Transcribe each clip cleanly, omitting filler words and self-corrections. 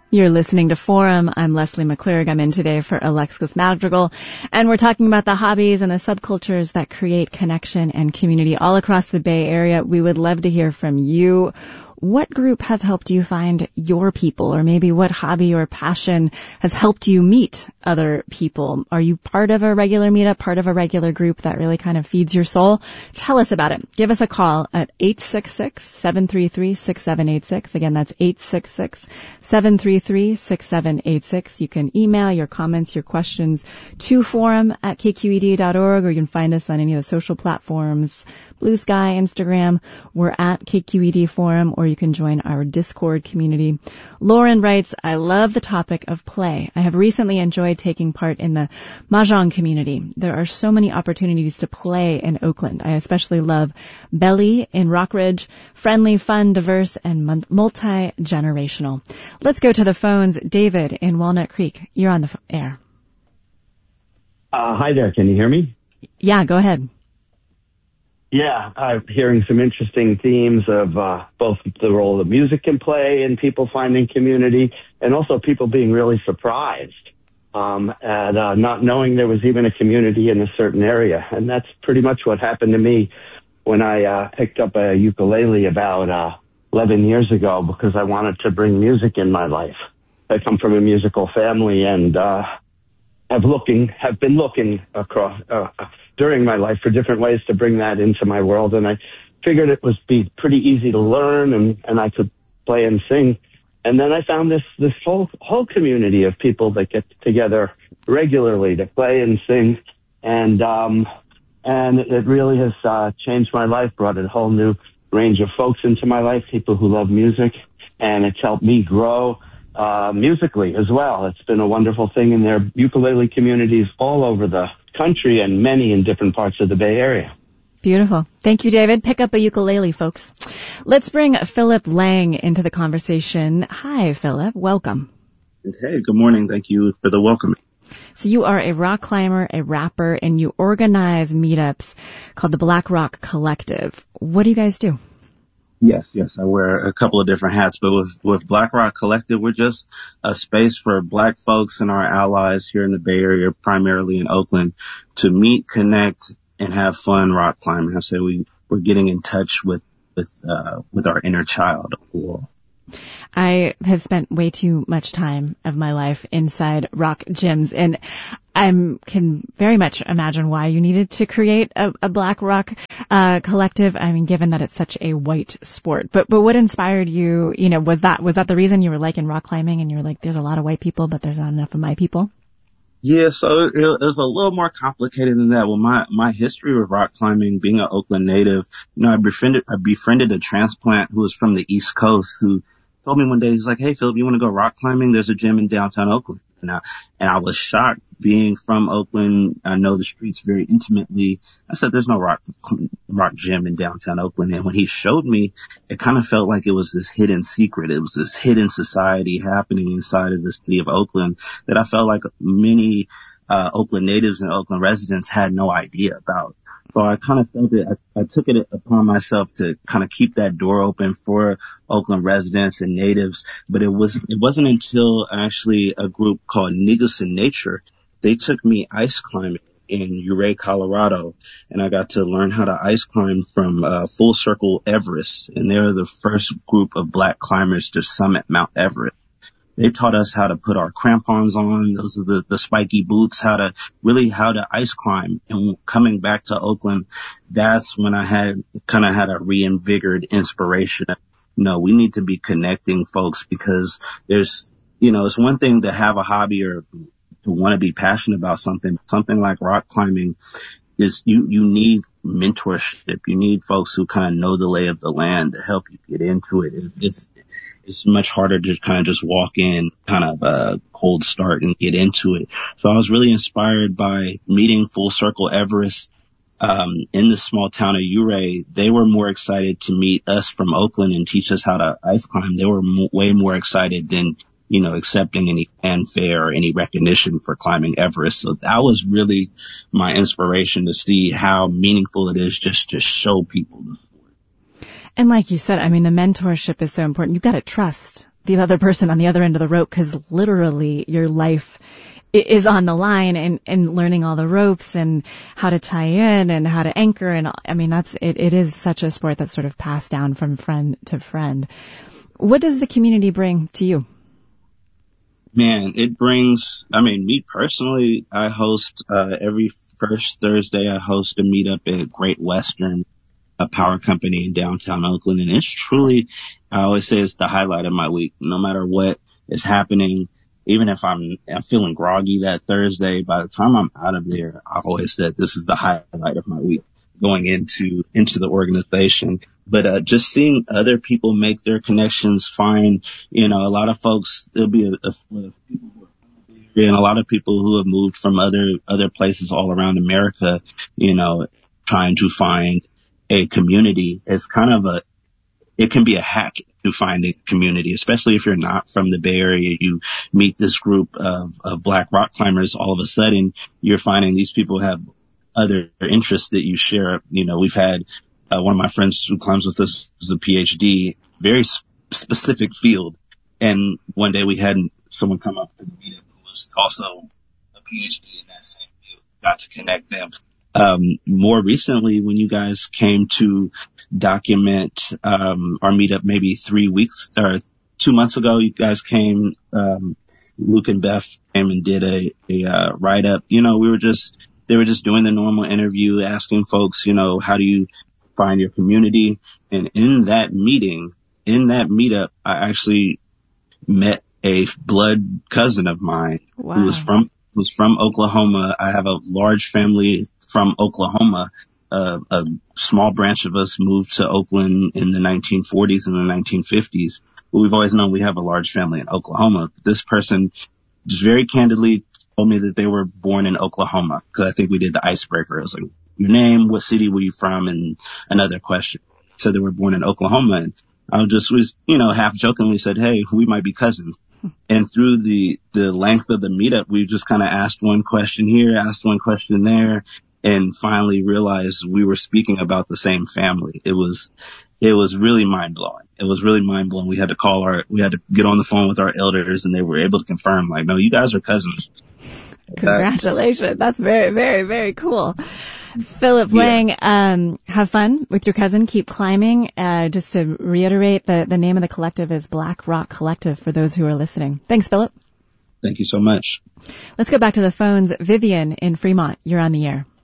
You're listening to Forum. I'm Leslie McClurg. I'm in today for Alexis Madrigal, and we're talking about the hobbies and the subcultures that create connection and community all across the Bay Area. We would love to hear from you. What group has helped you find your people, or maybe what hobby or passion has helped you meet other people? Are you part of a regular meetup, part of a regular group that really kind of feeds your soul? Tell us about it. Give us a call at 866-733-6786. Again, that's 866-733-6786. You can email your comments, your questions to forum@kqed.org, or you can find us on any of the social platforms, Blue Sky, Instagram. We're at KQED Forum, or you can join our Discord community. Lauren writes, I love the topic of play. I have recently enjoyed taking part in the Mahjong community. There are so many opportunities to play in Oakland. I especially love Belly in Rockridge. Friendly, fun, diverse, and multi-generational. Let's go to the phones. David in Walnut Creek, you're on the air. Hi there. Can you hear me? Yeah, go ahead. Yeah, I'm hearing some interesting themes of both the role of music can play in people finding community, and also people being really surprised at not knowing there was even a community in a certain area. And that's pretty much what happened to me when I picked up a ukulele about 11 years ago, because I wanted to bring music in my life. I come from a musical family, and have been looking across during my life for different ways to bring that into my world, and I figured it would be pretty easy to learn, and I could play and sing. And then I found this whole community of people that get together regularly to play and sing, and it really has changed my life, brought a whole new range of folks into my life, people who love music, and it's helped me grow musically as well. It's been a wonderful thing, and there are ukulele communities all over the country and many in different parts of the Bay Area. Beautiful. Thank you, David. Pick up a ukulele, folks. Let's bring Philip Lang into the conversation. Hi, Philip. Welcome. Hey, good morning. Thank you for the welcome. So you are a rock climber, a rapper, and you organize meetups called the Black Rock Collective. What do you guys do? Yes. I wear a couple of different hats, but with Black Rock Collective, we're just a space for Black folks and our allies here in the Bay Area, primarily in Oakland, to meet, connect, and have fun rock climbing. I say we're getting in touch with our inner child. I have spent way too much time of my life inside rock gyms, and I can very much imagine why you needed to create a Black Rock collective. I mean, given that it's such a white sport, but what inspired you? You know, was that the reason you were liking rock climbing, and you were like, there's a lot of white people, but there's not enough of my people? Yeah, so it was a little more complicated than that. Well, my history with rock climbing, being an Oakland native, I befriended a transplant who was from the East Coast, who told me one day, he's like, hey, Philip, you want to go rock climbing? There's a gym in downtown Oakland. And I was shocked. Being from Oakland, I know the streets very intimately. I said, there's no rock gym in downtown Oakland. And when he showed me, it kind of felt like it was this hidden secret. It was this hidden society happening inside of the city of Oakland that I felt like many Oakland natives and Oakland residents had no idea about. So I kind of felt it. I took it upon myself to kind of keep that door open for Oakland residents and natives. But it wasn't until actually a group called Niggas in Nature, they took me ice climbing in Ouray, Colorado, and I got to learn how to ice climb from Full Circle Everest. And they're the first group of Black climbers to summit Mount Everest. They taught us how to put our crampons on. Those are the spiky boots, how to ice climb. And coming back to Oakland, that's when I had a reinvigorated inspiration. We need to be connecting folks, because there's, it's one thing to have a hobby or to want to be passionate about something like rock climbing. Is you need mentorship. You need folks who kind of know the lay of the land to help you get into it. It's much harder to kind of just walk in, kind of a cold start and get into it. So I was really inspired by meeting Full Circle Everest in the small town of Ouray. They were more excited to meet us from Oakland and teach us how to ice climb. They were way more excited than, accepting any fanfare or any recognition for climbing Everest. So that was really my inspiration, to see how meaningful it is just to show people. And like you said, I mean, the mentorship is so important. You've got to trust the other person on the other end of the rope, because literally your life is on the line, and learning all the ropes and how to tie in and how to anchor. And I mean, it is such a sport that's sort of passed down from friend to friend. What does the community bring to you? Man, it brings, I mean, me personally, I host, every first Thursday, I host a meetup at Great Western, a power company in downtown Oakland. And it's truly, I always say it's the highlight of my week. No matter what is happening, even if I'm feeling groggy that Thursday, by the time I'm out of there, I've always said this is the highlight of my week going into the organization. But, just seeing other people make their connections, find, a lot of folks, there'll be and a lot of people who have moved from other places all around America, trying to find a community. It's kind of it can be a hack to find a community, especially if you're not from the Bay Area. You meet this group of Black rock climbers. All of a sudden, you're finding these people have other interests that you share. We've had one of my friends who climbs with us is a PhD, very specific field. And one day we had someone come up to the meetup who was also a PhD in that same field. Got to connect them. More recently, when you guys came to document our meetup, maybe 3 weeks or 2 months ago, you guys came, Luke and Beth came and did a write up. They were just doing the normal interview, asking folks, how do you find your community? And in that meetup, I actually met a blood cousin of mine. Wow. Who was from Oklahoma. I have a large family from Oklahoma. A small branch of us moved to Oakland in the 1940s and the 1950s. But we've always known we have a large family in Oklahoma. This person just very candidly told me that they were born in Oklahoma, because I think we did the icebreaker. It was like, your name, what city were you from, and another question. So they were born in Oklahoma, and I was half jokingly said, hey, we might be cousins. And through the length of the meetup, we just kind of asked one question here, asked one question there, and finally realized we were speaking about the same family. It was really mind blowing. It was really mind blowing. We had to get on the phone with our elders, and they were able to confirm, like, no, you guys are cousins. Congratulations. That's very, very, very cool. Philip Lang, have fun with your cousin. Keep climbing. Just to reiterate, the name of the collective is Black Rock Collective for those who are listening. Thanks, Philip. Thank you so much. Let's go back to the phones. Vivian in Fremont, you're on the air.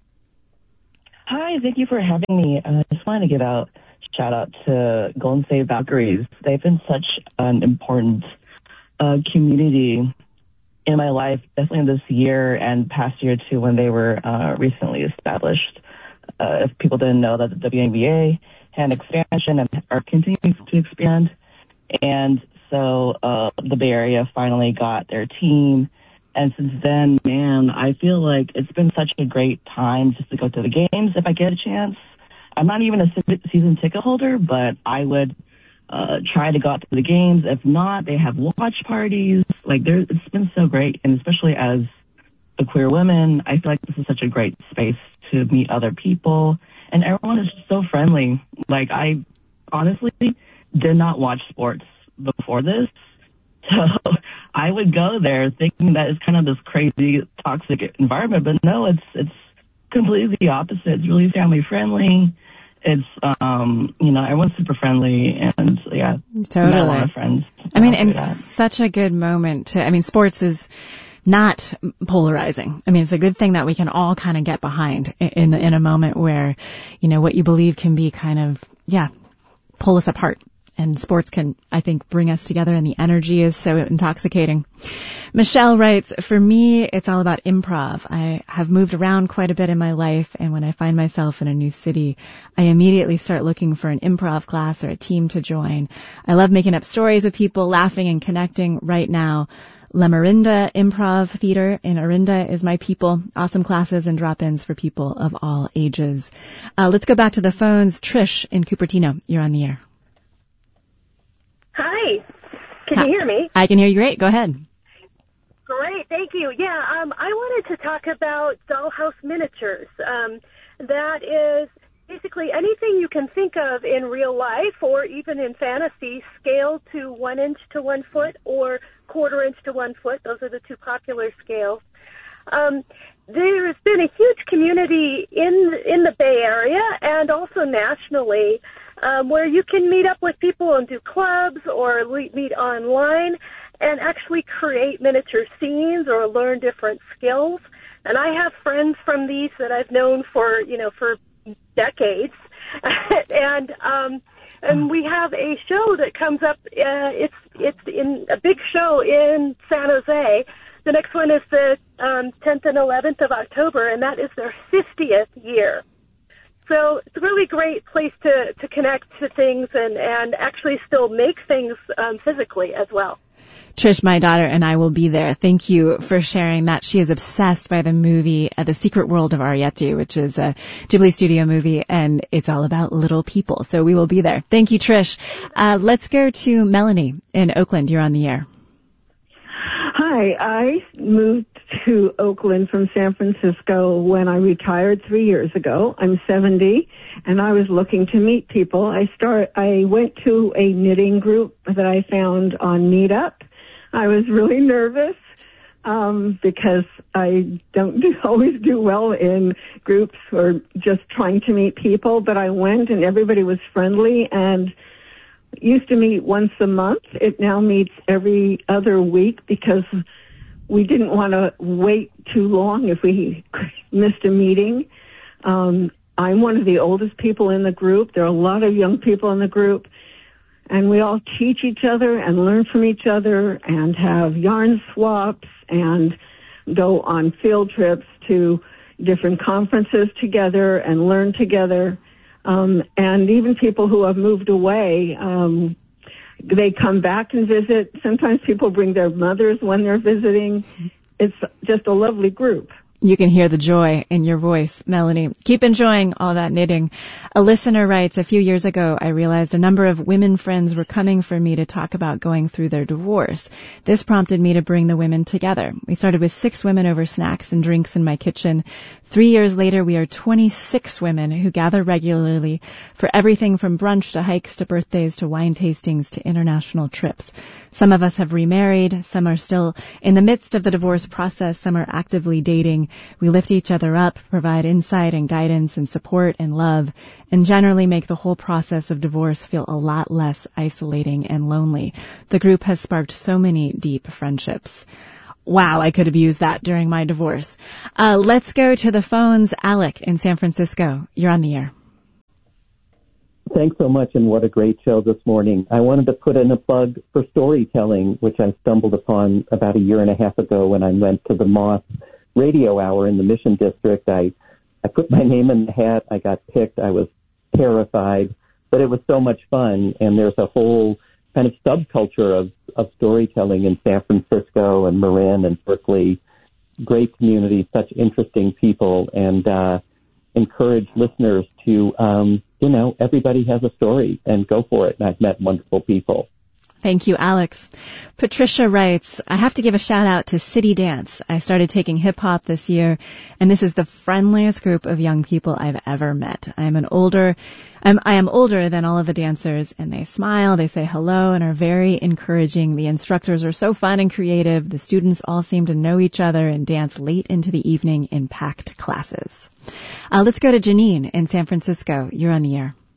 Hi, thank you for having me. I just wanted to give a shout out to Golden State Valkyries. They've been such an important community in my life, definitely this year and past year too, when they were recently established. If people didn't know that the WNBA had an expansion and are continuing to expand. And so the Bay Area finally got their team. And since then, man, I feel like it's been such a great time just to go to the games if I get a chance. I'm not even a season ticket holder, but I would try to go out to the games. If not, they have watch parties. Like, it's been so great. And especially as a queer woman, I feel like this is such a great space to meet other people. And everyone is just so friendly. Like, I honestly did not watch sports before this. So I would go there thinking that it's kind of this crazy, toxic environment. But no, it's completely the opposite. It's really family friendly. It's, everyone's super friendly, and yeah, totally. A lot of friends. I mean, and such a good moment sports is not polarizing. I mean, it's a good thing that we can all kind of get behind in a moment where, what you believe can be kind of, pull us apart. And sports can, I think, bring us together, and the energy is so intoxicating. Michelle writes, for me, it's all about improv. I have moved around quite a bit in my life, and when I find myself in a new city, I immediately start looking for an improv class or a team to join. I love making up stories with people, laughing and connecting. Right now, La Marinda Improv Theater in Orinda is my people. Awesome classes and drop-ins for people of all ages. Let's go back to the phones. Trish in Cupertino, you're on the air. Hi. Can you hear me? I can hear you great. Go ahead. Great. Thank you. Yeah, I wanted to talk about Dollhouse Miniatures. That is basically anything you can think of in real life or even in fantasy scaled to 1 inch to 1 foot or 1/4 inch to 1 foot. Those are the two popular scales. There has been a huge community in the Bay Area and also nationally where you can meet up with people and do clubs or meet online and actually create miniature scenes or learn different skills. And I have friends from these that I've known for decades. And we have a show that comes up. It's in a big show in San Jose. The next one is the 10th and 11th of October, and that is their 50th year. So it's a really great place to connect to things and actually still make things physically as well. Trish, my daughter, and I will be there. Thank you for sharing that. She is obsessed by the movie The Secret World of Arrietty, which is a Ghibli studio movie, and it's all about little people. So we will be there. Thank you, Trish. Let's go to Melanie in Oakland. You're on the air. Hi, I moved to Oakland from San Francisco when I retired 3 years ago. I'm 70, and I was looking to meet people. I went to a knitting group that I found on Meetup. I was really nervous because I don't always do well in groups or just trying to meet people, but I went and everybody was friendly and used to meet once a month. It now meets every other week because we didn't want to wait too long if we missed a meeting. I'm one of the oldest people in the group. There are a lot of young people in the group, and we all teach each other and learn from each other and have yarn swaps and go on field trips to different conferences together and learn together. And even people who have moved away, they come back and visit. Sometimes people bring their mothers when they're visiting. It's just a lovely group. You can hear the joy in your voice, Melanie. Keep enjoying all that knitting. A listener writes, a few years ago, I realized a number of women friends were coming for me to talk about going through their divorce. This prompted me to bring the women together. We started with 6 women over snacks and drinks in my kitchen. 3 years later, we are 26 women who gather regularly for everything from brunch to hikes to birthdays to wine tastings to international trips. Some of us have remarried. Some are still in the midst of the divorce process. Some are actively dating. We lift each other up, provide insight and guidance and support and love, and generally make the whole process of divorce feel a lot less isolating and lonely. The group has sparked so many deep friendships. Wow, I could have used that during my divorce. Let's go to the phones. Alec in San Francisco. You're on the air. Thanks so much, and what a great show this morning. I wanted to put in a plug for storytelling, which I stumbled upon about 1.5 years ago when I went to the Moss Radio Hour in the Mission District. I put my name in the hat. I got picked. I was terrified, but it was so much fun, and there's a whole kind of subculture of storytelling in San Francisco and Marin and Berkeley. Great community, such interesting people, and encourage listeners to, everybody has a story, and go for it. And I've met wonderful people. Thank you, Alex. Patricia writes, I have to give a shout out to City Dance. I started taking hip hop this year, and this is the friendliest group of young people I've ever met. I am older than all of the dancers, and they smile, they say hello, and are very encouraging. The instructors are so fun and creative. The students all seem to know each other and dance late into the evening in packed classes. Let's go to Janine in San Francisco. You're on the air.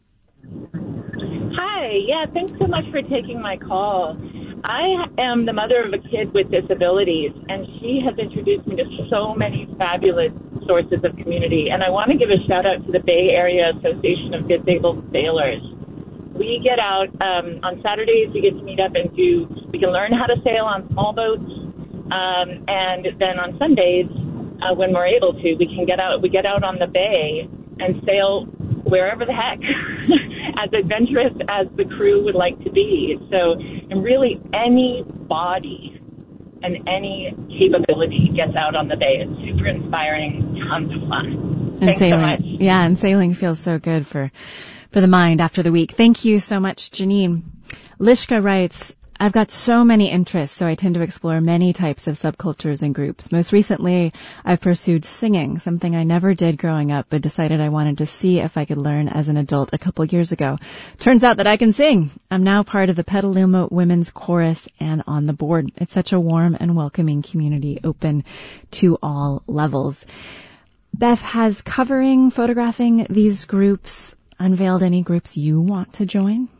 Hi. Yeah, thanks so much for taking my call. I am the mother of a kid with disabilities, and she has introduced me to so many fabulous sources of community. And I want to give a shout out to the Bay Area Association of Disabled Sailors. We get out on Saturdays. We get to meet up and we can learn how to sail on small boats. And then on Sundays, when we're able to, we get out on the bay and sail wherever the heck, as adventurous as the crew would like to be. So, and really any body and any capability gets out on the bay. It's super inspiring, tons of fun. And Thanks sailing, so much. yeah, and sailing feels so good for the mind after the week. Thank you so much, Janine. Lishka writes, I've got so many interests, so I tend to explore many types of subcultures and groups. Most recently, I've pursued singing, something I never did growing up, but decided I wanted to see if I could learn as an adult a couple years ago. Turns out that I can sing. I'm now part of the Petaluma Women's Chorus and on the board. It's such a warm and welcoming community, open to all levels. Beth, has covering, photographing these groups unveiled any groups you want to join?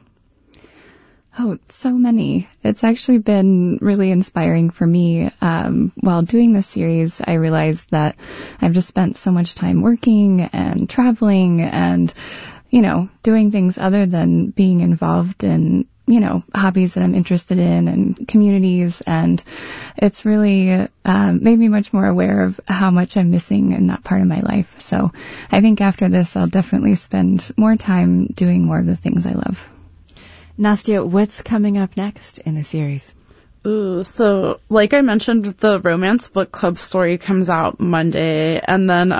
Oh, so many. It's actually been really inspiring for me. While doing this series, I realized that I've just spent so much time working and traveling and, doing things other than being involved in, hobbies that I'm interested in and communities. And it's really made me much more aware of how much I'm missing in that part of my life. So I think after this, I'll definitely spend more time doing more of the things I love. Nastia, what's coming up next in the series? Ooh, so like I mentioned, the Romance Book Club story comes out Monday, and then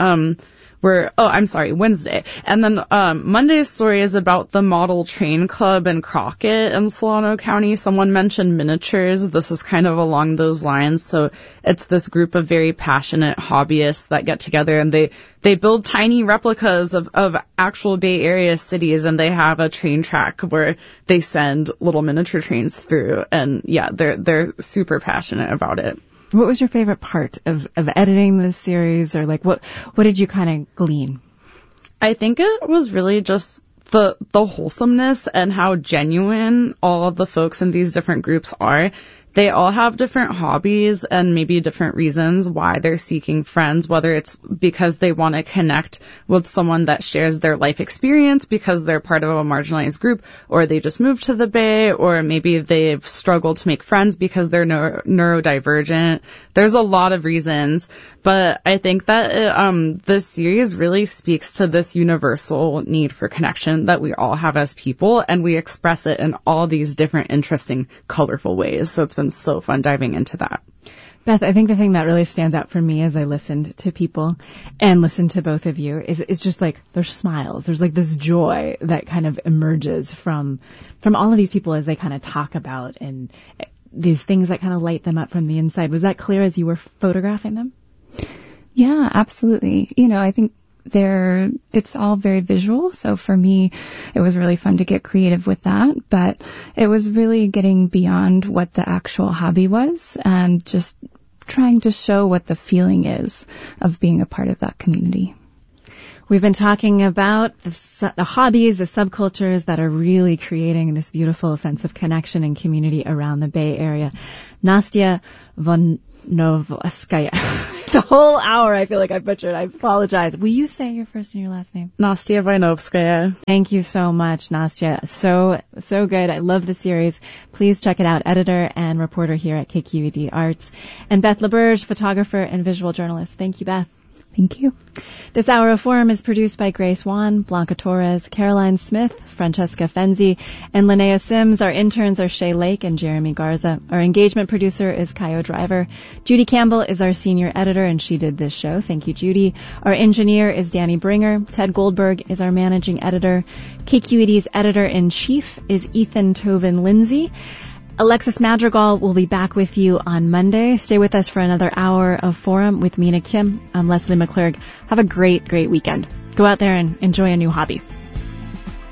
Wednesday. And then Monday's story is about the Model Train Club in Crockett in Solano County. Someone mentioned miniatures. This is kind of along those lines. So it's this group of very passionate hobbyists that get together, and they build tiny replicas of actual Bay Area cities, and they have a train track where they send little miniature trains through. And yeah, they're super passionate about it. What was your favorite part of editing this series, or like what did you kind of glean? I think it was really just the wholesomeness and how genuine all of the folks in these different groups are. They all have different hobbies and maybe different reasons why they're seeking friends, whether it's because they want to connect with someone that shares their life experience because they're part of a marginalized group, or they just moved to the Bay, or maybe they've struggled to make friends because they're neurodivergent. There's a lot of reasons, but I think that this series really speaks to this universal need for connection that we all have as people, and we express it in all these different, interesting, colorful ways. So it's been so fun diving into that. Beth, I think the thing that really stands out for me as I listened to people and listened to both of you is just like there's smiles. There's like this joy that kind of emerges from all of these people as they kind of talk about and these things that kind of light them up from the inside. Was that clear as you were photographing them? Yeah, absolutely. I think it's all very visual. So for me, it was really fun to get creative with that, but it was really getting beyond what the actual hobby was and just trying to show what the feeling is of being a part of that community. We've been talking about the hobbies, the subcultures that are really creating this beautiful sense of connection and community around the Bay Area. Nastia Vojnovskaya. The whole hour I feel like I butchered. I apologize. Will you say your first and your last name? Nastia Vojnovskaya. Thank you so much, Nastia. So good. I love the series. Please check it out. Editor and reporter here at KQED Arts. And Beth LaBerge, photographer and visual journalist. Thank you, Beth. Thank you. This hour of Forum is produced by Grace Wan, Blanca Torres, Caroline Smith, Francesca Fenzi, and Linnea Sims. Our interns are Shay Lake and Jeremy Garza. Our engagement producer is Kayo Driver. Judy Campbell is our senior editor, and she did this show. Thank you, Judy. Our engineer is Danny Bringer. Ted Goldberg is our managing editor. KQED's editor-in-chief is Ethan Tovin Lindsay. Alexis Madrigal will be back with you on Monday. Stay with us for another hour of Forum with Mina Kim. I'm Leslie McClurg. Have a great, great weekend. Go out there and enjoy a new hobby.